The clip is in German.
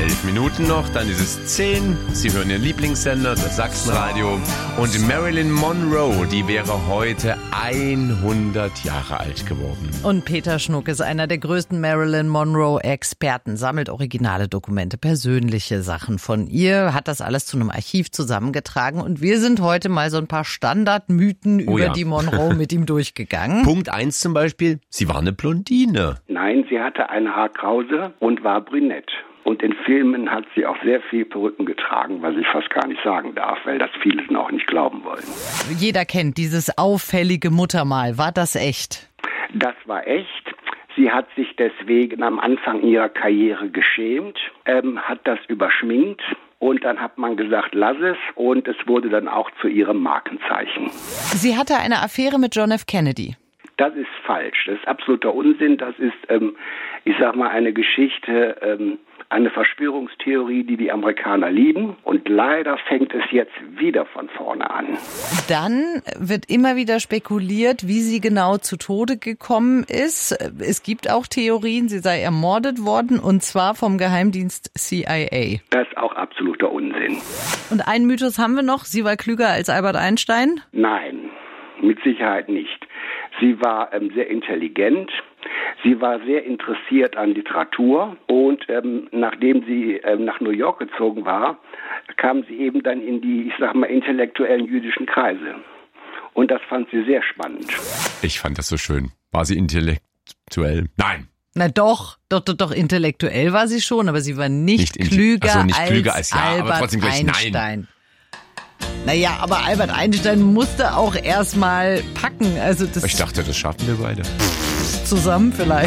11 Minuten noch, dann ist es 10. Sie hören Ihren Lieblingssender, das Sachsenradio. Und Marilyn Monroe, die wäre heute 100 Jahre alt geworden. Und Peter Schnuck ist einer der größten Marilyn Monroe-Experten, sammelt originale Dokumente, persönliche Sachen von ihr, hat das alles zu einem Archiv zusammengetragen. Und wir sind heute mal so ein paar Standardmythen über die Monroe mit ihm durchgegangen. Punkt 1 zum Beispiel, sie war eine Blondine. Nein, sie hatte eine Haarkrause und war brünett. Und in Filmen hat sie auch sehr viel Perücken getragen, was ich fast gar nicht sagen darf, weil das viele auch nicht glauben wollen. Jeder kennt dieses auffällige Muttermal. War das echt? Das war echt. Sie hat sich deswegen am Anfang ihrer Karriere geschämt, hat das überschminkt. Und dann hat man gesagt, lass es. Und es wurde dann auch zu ihrem Markenzeichen. Sie hatte eine Affäre mit John F. Kennedy. Das ist falsch. Das ist absoluter Unsinn. Das ist, ich sag mal, eine Geschichte, eine Verschwörungstheorie, die die Amerikaner lieben. Und leider fängt es jetzt wieder von vorne an. Dann wird immer wieder spekuliert, wie sie genau zu Tode gekommen ist. Es gibt auch Theorien, sie sei ermordet worden, und zwar vom Geheimdienst CIA. Das ist auch absoluter Unsinn. Und einen Mythos haben wir noch. Sie war klüger als Albert Einstein? Nein, mit Sicherheit nicht. Sie war sehr intelligent. Sie war sehr interessiert an Literatur und nachdem sie nach New York gezogen war, kam sie eben dann in die, ich sag mal, intellektuellen jüdischen Kreise. Und das fand sie sehr spannend. Ich fand das so schön. War sie intellektuell? Nein. Na doch, intellektuell war sie schon, aber sie war nicht klüger als Albert aber trotzdem gleich Einstein. Nein. Naja, aber Albert Einstein musste auch erstmal packen. Also das Ich dachte, das schaffen wir beide. Zusammen vielleicht.